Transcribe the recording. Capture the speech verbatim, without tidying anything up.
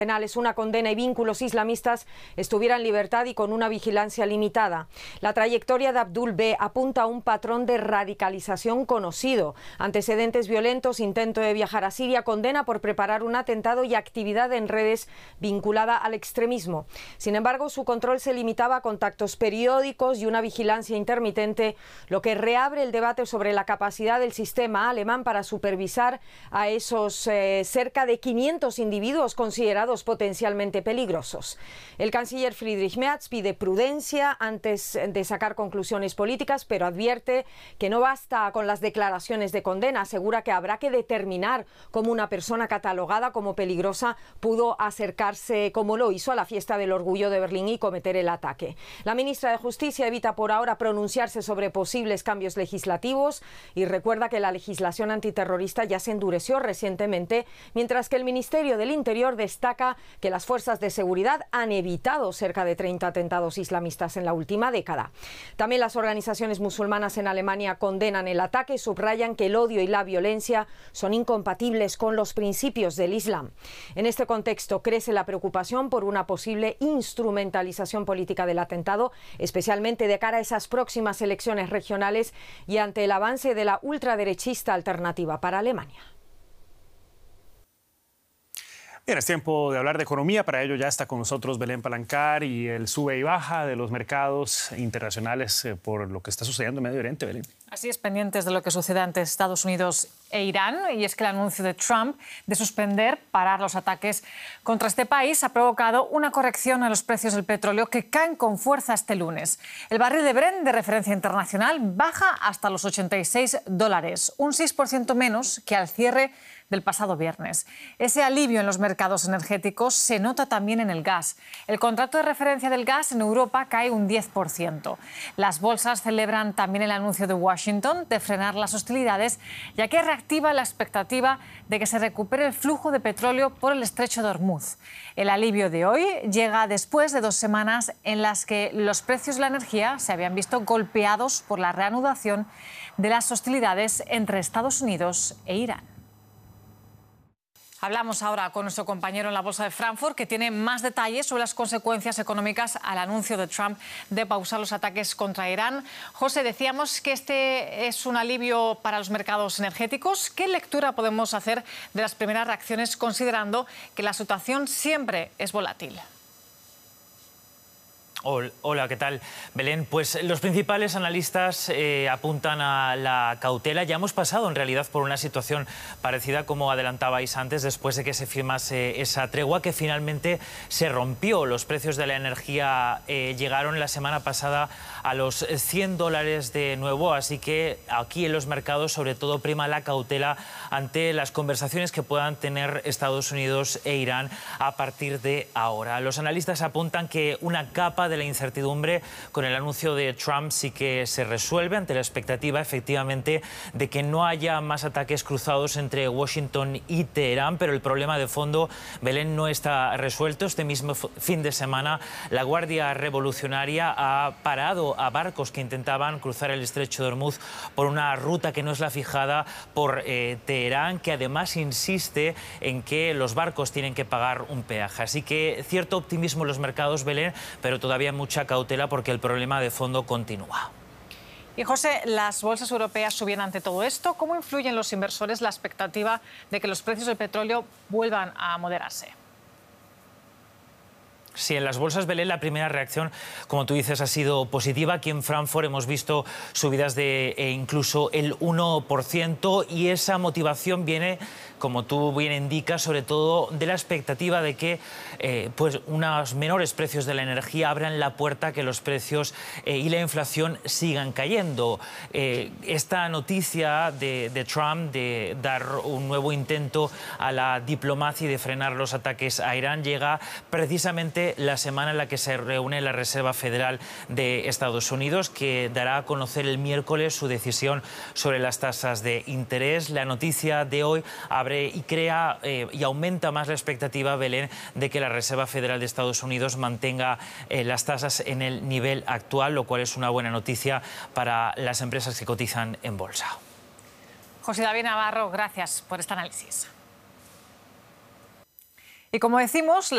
penales, una condena y vínculos islamistas, estuviera en libertad y con una vigilancia limitada. La trayectoria de Abdul B. apunta a un patrón de radicalización conocido: antecedentes violentos, intento de viajar a Siria, condena por preparar un atentado y actividad en redes vinculada al extremismo. Sin embargo, su control se limitaba a contactos periódicos y una vigilancia intermitente, lo que reabre el debate sobre la capacidad del sistema alemán para supervisar a esos eh, cerca de quinientos individuos considerados potencialmente peligrosos. El canciller Friedrich Merz pide prudencia antes de sacar conclusiones políticas, pero advierte que no basta con las declaraciones de condena. Asegura que habrá que determinar cómo una persona catalogada como peligrosa pudo acercarse, como lo hizo, a la fiesta del orgullo de Berlín y cometer el ataque. La ministra de Justicia evita por ahora pronunciarse sobre posibles cambios legislativos y recuerda que la legislación antiterrorista ya se endureció recientemente, mientras que el Ministerio del Interior destaca que las fuerzas de seguridad han evitado cerca de treinta atentados islamistas en la última década. También las organizaciones musulmanas en Alemania condenan el ataque y subrayan que el odio y la violencia son incompatibles con los principios del Islam. En este contexto crece la preocupación por una posible instrumentalización política del atentado, especialmente de cara a esas próximas elecciones regionales y ante el avance de la ultraderechista Alternativa para Alemania. Bien, es tiempo de hablar de economía. Para ello ya está con nosotros Belén Palancar y el sube y baja de los mercados internacionales eh, por lo que está sucediendo en Medio Oriente. Belén. Así es, pendientes de lo que sucede ante Estados Unidos e Irán, y es que el anuncio de Trump de suspender, parar los ataques contra este país ha provocado una corrección a los precios del petróleo que caen con fuerza este lunes. El barril de Brent de referencia internacional baja hasta los ochenta y seis dólares, un seis por ciento menos que al cierre del pasado viernes. Ese alivio en los mercados energéticos se nota también en el gas. El contrato de referencia del gas en Europa cae un diez por ciento. Las bolsas celebran también el anuncio de Washington de frenar las hostilidades, ya que reactiva la expectativa de que se recupere el flujo de petróleo por el estrecho de Hormuz. El alivio de hoy llega después de dos semanas en las que los precios de la energía se habían visto golpeados por la reanudación de las hostilidades entre Estados Unidos e Irán. Hablamos ahora con nuestro compañero en la Bolsa de Frankfurt, que tiene más detalles sobre las consecuencias económicas al anuncio de Trump de pausar los ataques contra Irán. José, decíamos que este es un alivio para los mercados energéticos. ¿Qué lectura podemos hacer de las primeras reacciones, considerando que la situación siempre es volátil? Hola, ¿qué tal, Belén? Pues los principales analistas eh, apuntan a la cautela. Ya hemos pasado, en realidad, por una situación parecida, como adelantabais antes, después de que se firmase esa tregua que finalmente se rompió. Los precios de la energía eh, llegaron la semana pasada a los cien dólares de nuevo, así que aquí en los mercados, sobre todo, prima la cautela ante las conversaciones que puedan tener Estados Unidos e Irán a partir de ahora. Los analistas apuntan que una capa de la incertidumbre con el anuncio de Trump sí que se resuelve ante la expectativa, efectivamente, de que no haya más ataques cruzados entre Washington y Teherán, pero el problema de fondo, Belén, no está resuelto. Este mismo fin de semana la Guardia Revolucionaria ha parado a barcos que intentaban cruzar el estrecho de Hormuz por una ruta que no es la fijada por eh, Teherán, que además insiste en que los barcos tienen que pagar un peaje. Así que cierto optimismo en los mercados, Belén, pero todavía había mucha cautela porque el problema de fondo continúa. Y José, las bolsas europeas subían ante todo esto. ¿Cómo influyen los inversores la expectativa de que los precios del petróleo vuelvan a moderarse? Sí, en las bolsas, Belén, la primera reacción, como tú dices, ha sido positiva. Aquí en Frankfurt hemos visto subidas de eh, incluso el uno por ciento, y esa motivación viene, como tú bien indicas, sobre todo de la expectativa de que eh, pues unos menores precios de la energía abran la puerta a que los precios eh, y la inflación sigan cayendo. Eh, esta noticia de, de Trump de dar un nuevo intento a la diplomacia y de frenar los ataques a Irán llega precisamente la semana en la que se reúne la Reserva Federal de Estados Unidos, que dará a conocer el miércoles su decisión sobre las tasas de interés. La noticia de hoy abre y crea eh, y aumenta más la expectativa, Belén, de que la Reserva Federal de Estados Unidos mantenga eh, las tasas en el nivel actual, lo cual es una buena noticia para las empresas que cotizan en bolsa. José David Navarro, gracias por este análisis. Y como decimos,